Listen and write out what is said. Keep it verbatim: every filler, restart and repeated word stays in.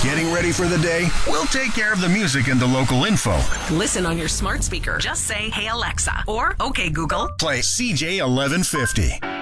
Getting ready for the day? We'll take care of the music and the local info. Listen on your smart speaker. Just say, "Hey Alexa," or "Okay Google." Play C J eleven fifty.